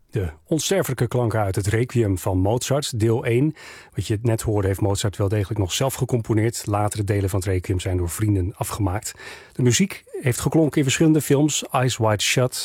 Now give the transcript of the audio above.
De onsterfelijke klanken uit het Requiem van Mozart, deel 1. Wat je net hoorde heeft Mozart wel degelijk nog zelf gecomponeerd. Latere delen van het Requiem zijn door vrienden afgemaakt. De muziek heeft geklonken in verschillende films. Eyes Wide Shut,